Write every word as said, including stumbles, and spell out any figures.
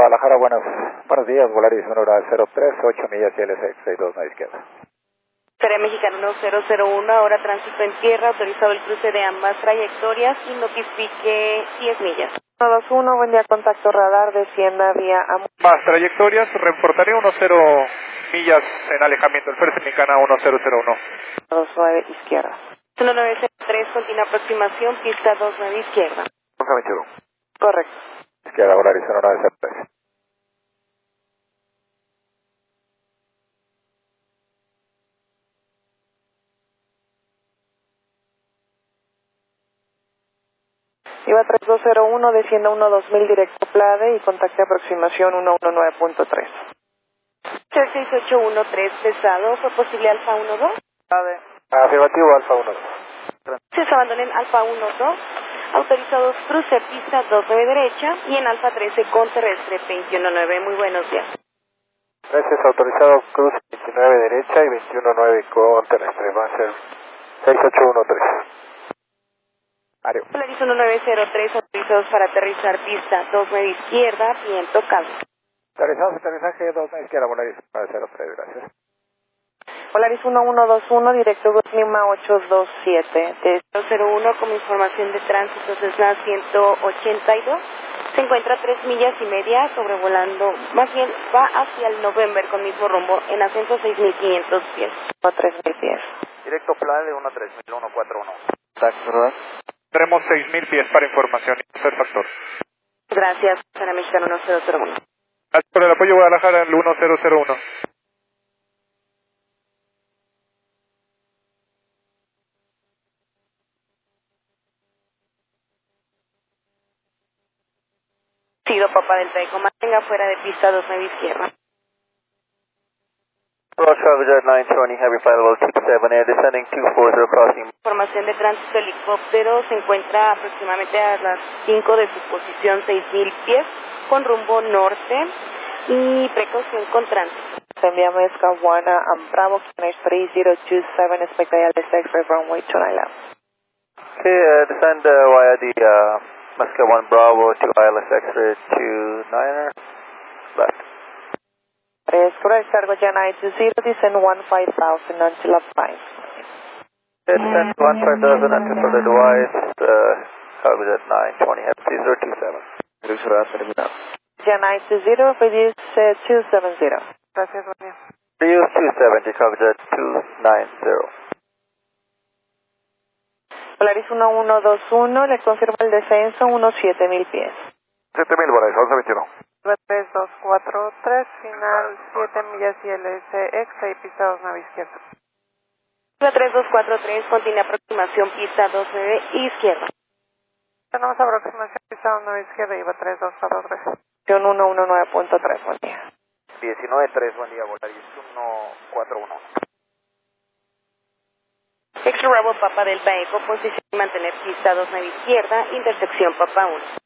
Guadalajara, buenos, buenos días, Volaris uno cero tres, ocho millas y L S X sesenta y dos a la izquierda. Serie Mexicana uno cero cero uno, ahora tránsito en tierra, autorizado el cruce de ambas trayectorias y notifique diez millas. uno dos uno, buen día, contacto radar, descienda vía Amo. Más trayectorias, reportaré uno cero millas en alejamiento, el Serie Mexicana uno cero cero uno. dos nueve, izquierda. uno nueve cero tres, continua aproximación, pista dos nueve, izquierda. once veintiuno. Correcto. Izquierda, Volaris uno nueve cero tres. Iba tres dos cero uno, descienda uno dos mil directo Plade y contacte aproximación uno uno nueve punto tres. tres seis ocho uno tres, pesado, ¿fue posible Alfa uno dos? Plade. Afirmativo, Alfa uno dos. Se abandonen Alfa uno dos, autorizados cruce pista dos nueve derecha y en Alfa trece con terrestre veintiuno nueve, muy buenos días. Gracias, autorizado cruce veintinueve derecha y veintiuno nueve con terrestre, va a ser seis ocho uno tres. Ario. Volaris uno nueve cero tres, autorizados para aterrizar pista dos nueve izquierda, viento calmo. Autorizado aterrizaje dos nueve izquierda, Volaris nueve cero tres, gracias. Volaris uno uno dos uno, directo Lima ocho dos siete. De cero cero uno, como información de tránsito, Cessna ciento ochenta y dos, se encuentra a tres millas y media sobrevolando, más bien va hacia el November con mismo rumbo, en ascenso seis mil quinientos pies. A tres mil pies. Directo Plade uno tres mil uno cuatro uno. Exacto, ¿verdad? Tenemos seis mil pies para información y tercer factor. Gracias, Serie Mexicana uno cero cero uno. Gracias por el apoyo, Guadalajara, el uno cero cero uno. Sido Papa del Peco, mantenga fuera de pista dos nueve izquierda. Roger, Visit nine twenty, Heavy Flight Level two seven Air, descending two forty, crossing. Información de tránsito, helicóptero se encuentra aproximadamente a las cinco de su posición, seis mil pies, con rumbo norte y precaución con tránsito. Enviamos Escabuana a Bravo, three zero two seven, expect L S X, runway two nine left. Okay, uh, descend uh, via the uh, Muscat one Bravo to I L S X two niner, left. Tres, correct, cargo Jan two zero, descend one five thousand until up five. Descend one five thousand until further device, uh, cargo jet nine twenty, F C zero two seven. Jan two zero, reduce uh, two seven zero. Gracias, buen día. Reduce two seventy, cargo jet two nine zero. Volaris uno uno dos uno, le confirmo el descenso, unos siete mil pies. siete mil, Volaris, once veintiuno. tres dos cuatro tres, final siete millas y L S X, ahí pista dos nueve izquierda. tres dos cuatro tres, continúa aproximación pista dos nueve izquierda. Tenemos aproximación pista dos nueve izquierda, iba tres dos cuatro tres. uno uno nueve punto tres, buen día. diecinueve tres, buen día, Volaris uno cuatro uno. Extra Bravo Papa del Peco, posición y mantener pista dos nueve izquierda, intersección Papa uno.